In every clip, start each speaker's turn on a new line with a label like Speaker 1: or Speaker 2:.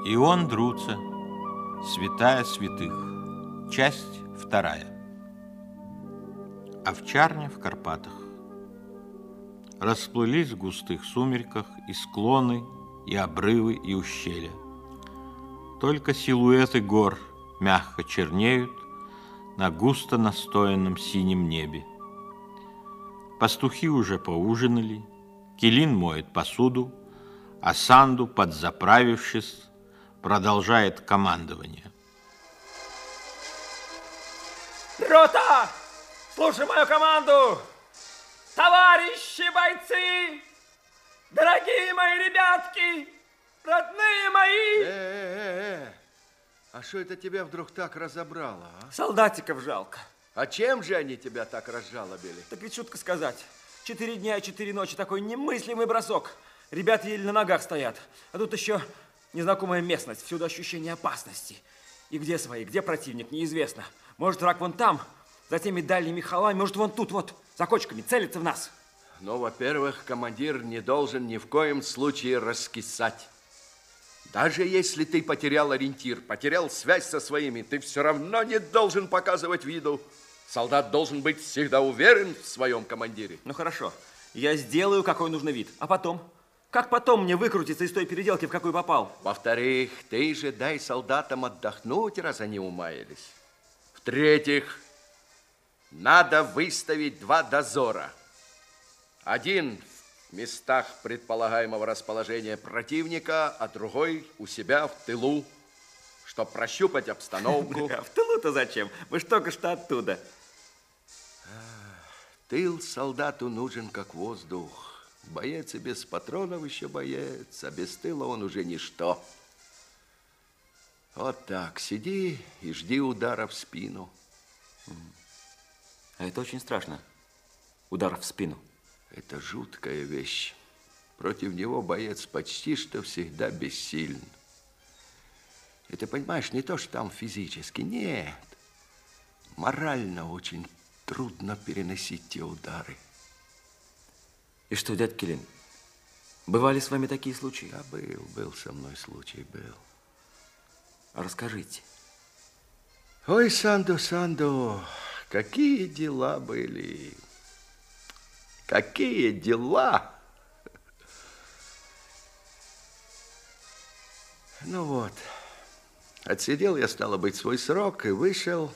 Speaker 1: Иоанн Друца. Святая святых. Часть 2. Овчарня в Карпатах. Расплылись в густых сумерках и склоны, и обрывы, и ущелья. Только силуэты гор мягко чернеют на густо настоянном синем небе. Пастухи уже поужинали, Килин моет посуду, а Санду, подзаправившись, продолжает командование.
Speaker 2: Рота! Слушай мою команду! Товарищи бойцы! Дорогие мои ребятки! Родные мои!
Speaker 3: А что это тебя вдруг так разобрало, а?
Speaker 2: Солдатиков жалко.
Speaker 3: А чем же они тебя так разжалобили?
Speaker 2: Так ведь шутка сказать. 4 дня и 4 ночи такой немыслимый бросок. Ребята еле на ногах стоят. А тут еще незнакомая местность, всюду ощущение опасности. И где свои, где противник, неизвестно. Может, враг вон там, за теми дальними холмами, может, вон тут, вот, за кочками, целится в нас.
Speaker 3: Ну, во-первых, командир не должен ни в коем случае раскисать. Даже если ты потерял ориентир, потерял связь со своими, ты все равно не должен показывать виду. Солдат должен быть всегда уверен в своем командире.
Speaker 2: Ну, хорошо, я сделаю, какой нужно вид. А потом? Как потом мне выкрутиться из той переделки, в какую попал?
Speaker 3: Во-вторых, ты же дай солдатам отдохнуть, раз они умаялись. В-третьих, надо выставить 2 дозора. Один в местах предполагаемого расположения противника, а другой у себя в тылу, чтобы прощупать обстановку.
Speaker 2: В тылу-то зачем? Мы ж только что оттуда.
Speaker 3: Тыл солдату нужен как воздух. Боец и без патронов еще боец, а без тыла он уже ничто. Вот так, сиди и жди удара в спину.
Speaker 2: А это очень страшно. Удар в спину.
Speaker 3: Это жуткая вещь. Против него боец почти что всегда бессилен. И ты понимаешь, не то, что там физически, нет. Морально очень трудно переносить те удары.
Speaker 2: И что, дядь Килин, бывали с вами такие случаи?
Speaker 3: Да, был со мной случай, был.
Speaker 2: Расскажите.
Speaker 3: Ой, Санду, какие дела были. Какие дела. Ну вот, отсидел я, стало быть, свой срок и вышел.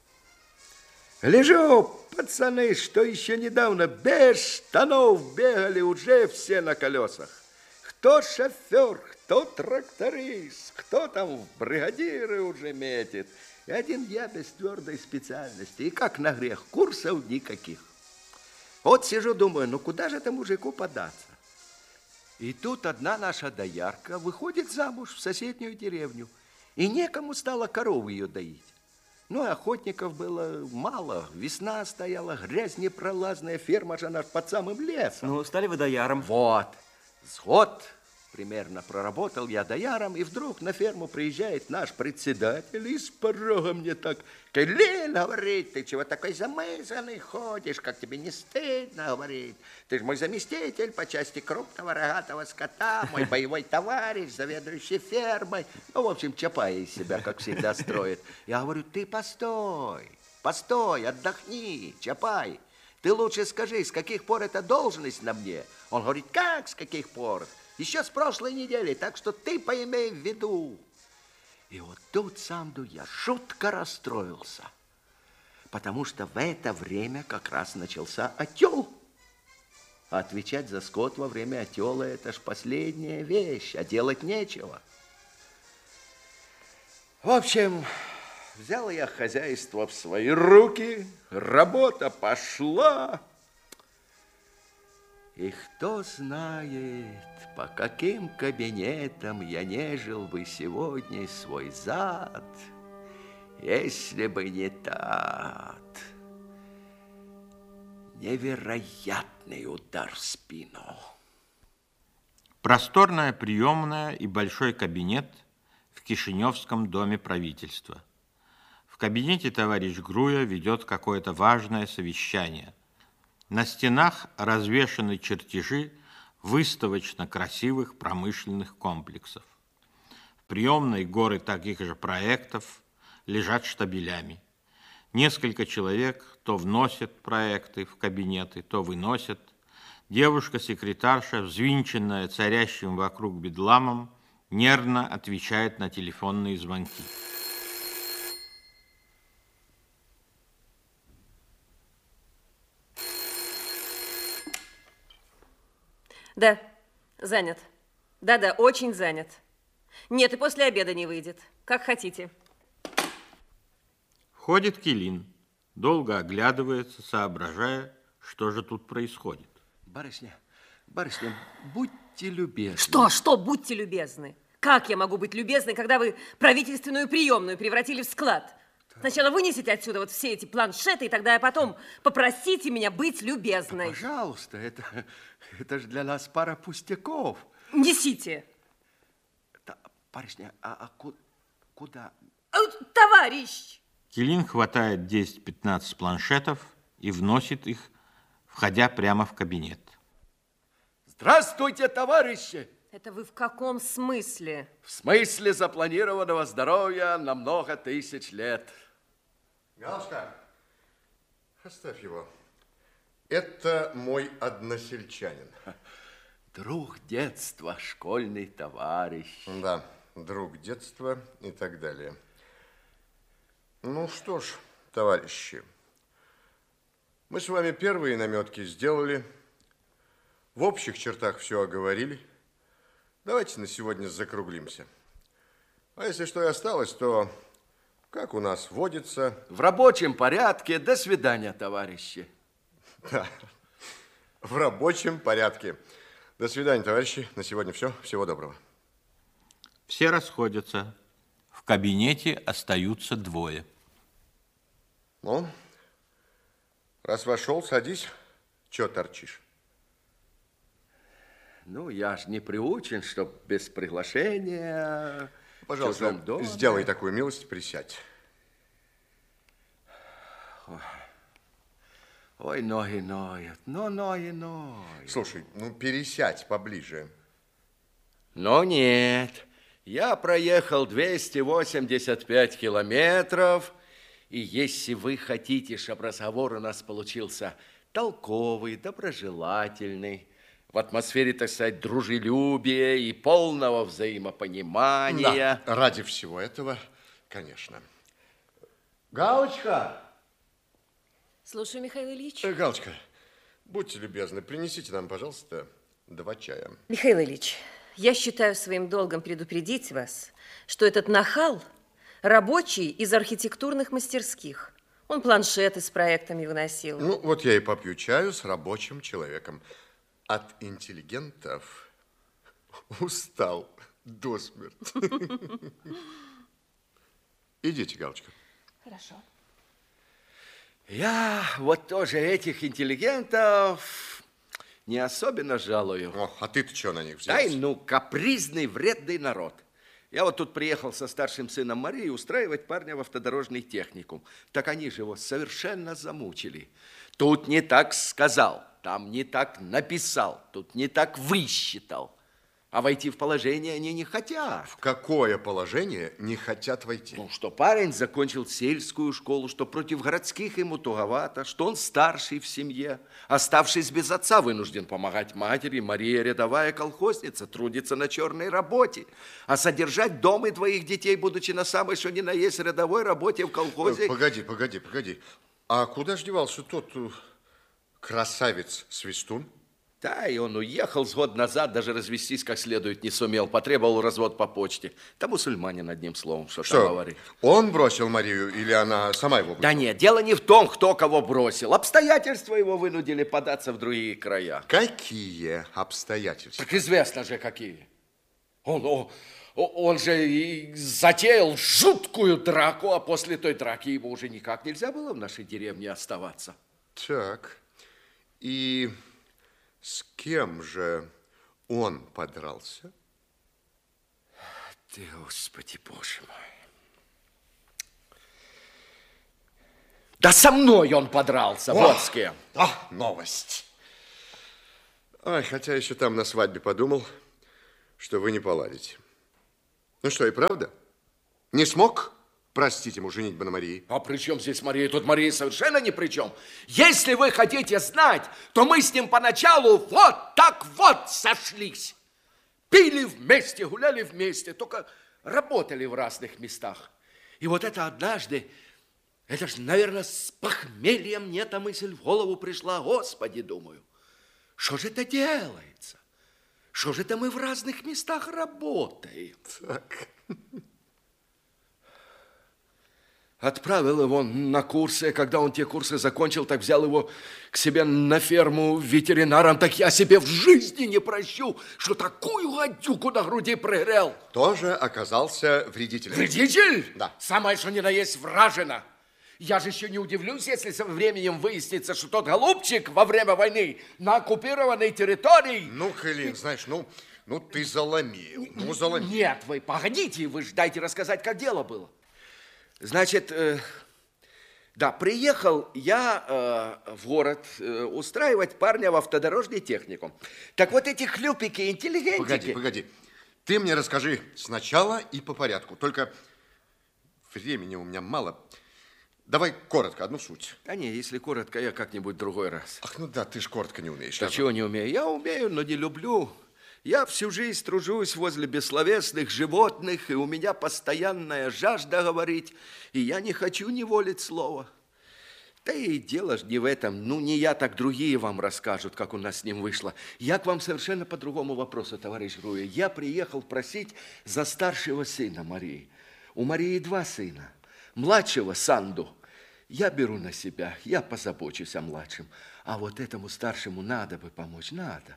Speaker 3: Лежу, пацаны, что еще недавно без штанов бегали, уже все на колесах. Кто шофер, кто тракторист, кто там в бригадиры уже метит. И один я без твердой специальности. И как на грех, курсов никаких. Вот сижу, думаю, ну куда же этому мужику податься? И тут одна наша доярка выходит замуж в соседнюю деревню. И некому стало корову ее доить. Ну, охотников было мало. Весна стояла, грязь непролазная, ферма же наш под самым лесом.
Speaker 2: Ну, стали вы дояром.
Speaker 3: Вот. С год примерно проработал я дояром, и вдруг на ферму приезжает наш председатель и с порога мне так: Килин, говорит, ты чего такой замызанный ходишь, как тебе не стыдно, говорит. Ты же мой заместитель по части крупного рогатого скота, мой боевой товарищ, заведующий фермой. Ну, в общем, Чапая из себя, как всегда, строит. Я говорю, ты постой, отдохни, Чапай. Ты лучше скажи, с каких пор эта должность на мне? Он говорит, как с каких пор? Еще с прошлой недели, так что ты поимей в виду. И вот тут, Санду, я жутко расстроился, потому что в это время как раз начался отел. А отвечать за скот во время отела – это ж последняя вещь, а делать нечего. В общем, взял я хозяйство в свои руки, работа пошла. И кто знает, по каким кабинетам я нежил бы сегодня свой зад, если бы не тот невероятный удар в спину.
Speaker 1: Просторная приемная и большой кабинет в Кишиневском доме правительства. В кабинете товарищ Груя ведет какое-то важное совещание. На стенах развешаны чертежи выставочно красивых промышленных комплексов. приемной горы таких же проектов лежат штабелями. Несколько человек то вносят проекты в кабинеты, то выносят. Девушка-секретарша, взвинченная царящим вокруг бедламом, нервно отвечает на телефонные звонки.
Speaker 4: Да, занят. Да-да, очень занят. Нет, и после обеда не выйдет. Как хотите.
Speaker 1: Входит Килин, долго оглядывается, соображая, что же тут происходит.
Speaker 3: Барышня, будьте любезны.
Speaker 4: Что, будьте любезны. Как я могу быть любезной, когда вы правительственную приемную превратили в склад? Сначала вынесите отсюда вот все эти планшеты, и тогда потом попросите меня быть любезной.
Speaker 3: Да, пожалуйста, это же для нас пара пустяков.
Speaker 4: Несите.
Speaker 3: Да, барышня, куда?
Speaker 4: Товарищ!
Speaker 1: Килин хватает 10-15 планшетов и вносит их, входя прямо в кабинет.
Speaker 3: Здравствуйте, товарищи!
Speaker 4: Это вы в каком смысле?
Speaker 3: В смысле запланированного здоровья на много тысяч лет.
Speaker 5: Галочка, оставь его. Это мой односельчанин.
Speaker 3: Друг детства, школьный товарищ.
Speaker 5: Да, друг детства и так далее. Ну что ж, товарищи, мы с вами первые наметки сделали, в общих чертах все оговорили. Давайте на сегодня закруглимся. А если что и осталось, то, как у нас водится...
Speaker 3: В рабочем порядке. До свидания, товарищи.
Speaker 5: Да, в рабочем порядке. До свидания, товарищи. На сегодня все. Всего доброго.
Speaker 1: Все расходятся. В кабинете остаются двое.
Speaker 5: Ну, раз вошел, садись. Чего торчишь?
Speaker 3: Ну, я ж не приучен, чтоб без приглашения...
Speaker 5: Пожалуйста, сделай такую милость, присядь.
Speaker 3: Ой, ноги ноют, ноги ноют.
Speaker 5: Слушай, ну пересядь поближе.
Speaker 3: Но нет, я проехал 285 километров, и если вы хотите, чтобы разговор у нас получился толковый, доброжелательный, в атмосфере, так сказать, дружелюбия и полного взаимопонимания.
Speaker 5: Да, ради всего этого, конечно. Галочка!
Speaker 4: Слушаю, Михаил Ильич.
Speaker 5: Галочка, будьте любезны, принесите нам, пожалуйста, 2 чая.
Speaker 4: Михаил Ильич, я считаю своим долгом предупредить вас, что этот нахал рабочий из архитектурных мастерских. Он планшеты с проектами выносил.
Speaker 5: Ну, вот я и попью чаю с рабочим человеком. От интеллигентов устал до смерти. Идите, Галочка.
Speaker 4: Хорошо.
Speaker 3: Я вот тоже этих интеллигентов не особенно жалую.
Speaker 5: О, а ты-то что на них
Speaker 3: Дай,
Speaker 5: взялся?
Speaker 3: ну, капризный, вредный народ. Я вот тут приехал со старшим сыном Марии устраивать парня в автодорожный техникум. Так они же его совершенно замучили. Тут не так сказал, там не так написал, тут не так высчитал. А войти в положение они не хотят.
Speaker 5: В какое положение не хотят войти?
Speaker 3: Ну, что парень закончил сельскую школу, что против городских ему туговато, что он старший в семье, оставшись без отца, вынужден помогать матери. Мария рядовая колхозница, трудится на черной работе. А содержать дом и 2 детей, будучи на самой что ни на есть рядовой работе в колхозе...
Speaker 5: Погоди. А куда ж девался тот красавец Свистун?
Speaker 3: Да, и он уехал с год назад, даже развестись как следует не сумел, потребовал развод по почте. Да мусульманин, одним словом, что там говорит.
Speaker 5: Он бросил Марию или она сама его бросила?
Speaker 3: Да нет, дело не в том, кто кого бросил. Обстоятельства его вынудили податься в другие края.
Speaker 5: Какие обстоятельства?
Speaker 3: Так известно же, какие. Он же и затеял жуткую драку, а после той драки ему уже никак нельзя было в нашей деревне оставаться.
Speaker 5: Так, и с кем же он подрался?
Speaker 3: Ты, Господи, Боже мой. Да со мной он подрался, вот с кем.
Speaker 5: Новость. Ой, хотя еще там на свадьбе подумал, что вы не поладите. Ну что, и правда? Не смог простить ему женитьбу на Марии?
Speaker 3: А при чем здесь Мария? Тут Мария совершенно ни при чем. Если вы хотите знать, то мы с ним поначалу вот так вот сошлись. Пили вместе, гуляли вместе, только работали в разных местах. И вот это однажды, это ж, наверное, с похмельем мне эта мысль в голову пришла. Господи, думаю, что же это делается? Что же это мы в разных местах работаем?
Speaker 5: Так.
Speaker 3: Отправил его на курсы. Когда он те курсы закончил, так взял его к себе на ферму ветеринаром. Так я себе в жизни не прощу, что такую гадюку на груди пригрел.
Speaker 5: Тоже оказался вредителем.
Speaker 3: Вредитель?
Speaker 5: Да.
Speaker 3: Самое, что ни на есть, вражина. Я же еще не удивлюсь, если со временем выяснится, что тот голубчик во время войны на оккупированной территории...
Speaker 5: Ну, Кэлин, знаешь, ну ты заломил. Ну, заломил.
Speaker 3: Нет, вы погодите, вы ж дайте рассказать, как дело было. Значит, да, приехал я в город устраивать парня в автодорожный техникум. Так вот эти хлюпики, интеллигентики...
Speaker 5: Погоди. Ты мне расскажи сначала и по порядку. Только времени у меня мало. Давай коротко, одну суть.
Speaker 3: Да не, если коротко, я как-нибудь другой раз.
Speaker 5: Ах, ну да, ты ж коротко не умеешь.
Speaker 3: Да чего не умею? Я умею, но не люблю. Я всю жизнь тружусь возле бессловесных животных, и у меня постоянная жажда говорить, и я не хочу неволить слова. Да и дело ж не в этом. Ну, не я, так другие вам расскажут, как у нас с ним вышло. Я к вам совершенно по другому вопросу, товарищ Груя. Я приехал просить за старшего сына Марии. У Марии 2 сына. Младшего, Санду, я беру на себя, я позабочусь о младшем. А вот этому старшему надо бы помочь, надо.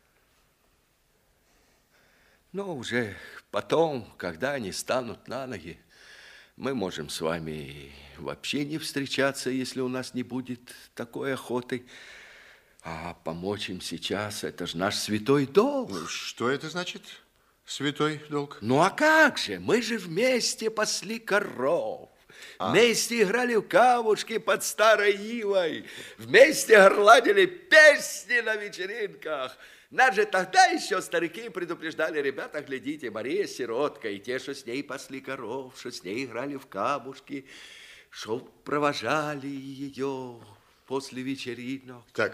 Speaker 3: Но уже потом, когда они станут на ноги, мы можем с вами вообще не встречаться, если у нас не будет такой охоты. А помочь им сейчас – это же наш святой долг.
Speaker 5: Ну, что это значит, святой долг?
Speaker 3: Ну, а как же? Мы же вместе пасли коров. Вместе играли в камушки под старой ивой. Вместе горланили песни на вечеринках. Нас же тогда еще старики предупреждали: ребята, глядите, Мария сиротка, и те, что с ней пасли коров, что с ней играли в камушки, что провожали ее после вечеринок.
Speaker 5: Так,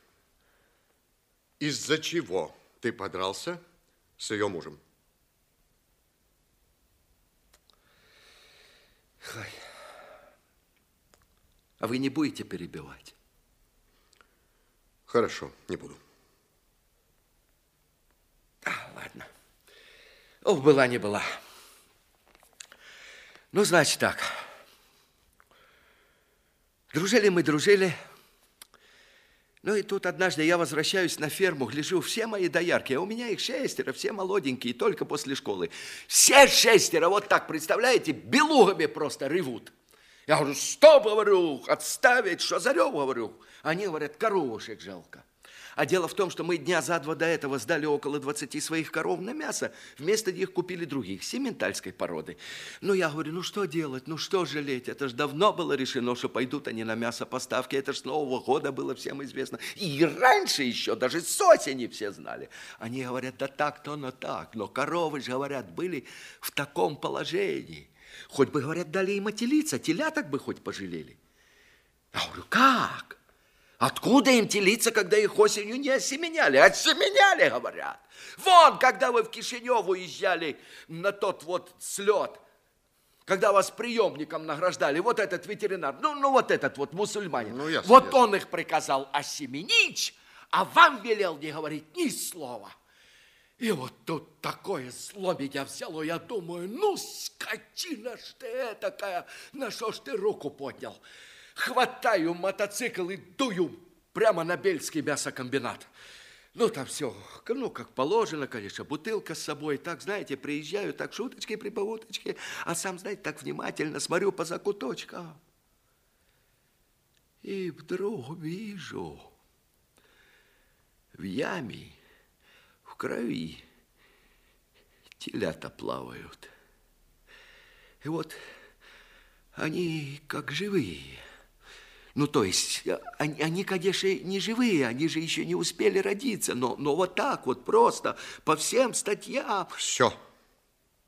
Speaker 5: из-за чего ты подрался с ее мужем?
Speaker 3: Ой. А вы не будете перебивать?
Speaker 5: Хорошо, не буду.
Speaker 3: Ладно. Ох, была не была. Ну, значит так. Дружили мы, дружили. Ну, и тут однажды я возвращаюсь на ферму, гляжу, все мои доярки, а у меня их 6, все молоденькие, только после школы. Все 6, вот так, представляете, белугами просто ревут. Я говорю: стоп, говорю, отставить, что зарев, говорю. Они говорят: коровушек жалко. А дело в том, что мы дня за 2 до этого сдали около 20 своих коров на мясо, вместо них купили других, симментальской породы. Ну, я говорю: ну, что делать, ну, что жалеть? Это же давно было решено, что пойдут они на мясопоставки. Это же с Нового года было всем известно. И раньше еще, даже с осени все знали. Они говорят: да так-то, но так. Но коровы же, говорят, были в таком положении. Хоть бы, говорят, дали им отелиться, теляток бы хоть пожалели. Я говорю: как? Откуда им телиться, когда их осенью не осеменяли? Осеменяли, говорят. Вон, когда вы в Кишинев уезжали на тот вот слет, когда вас приемником награждали, вот этот ветеринар, ну вот этот вот мусульманин,
Speaker 5: ну, ясно,
Speaker 3: вот
Speaker 5: ясно.
Speaker 3: Он их приказал осеменить, а вам велел не говорить ни слова. И вот тут такое зло меня взяло, я думаю: ну, скотина ж ты такая, на что ж ты руку поднял? Хватаю мотоцикл и дую прямо на Бельский мясокомбинат. Ну, там все, ну, как положено, конечно, бутылка с собой. Так, знаете, приезжаю, так шуточки-прибауточки, а сам, знаете, так внимательно смотрю по закуточкам. И вдруг вижу, в яме, в крови телята плавают. И вот они как живые. Ну, то есть, они, конечно, не живые, они же еще не успели родиться, но вот так вот просто, по всем статьям.
Speaker 5: Все,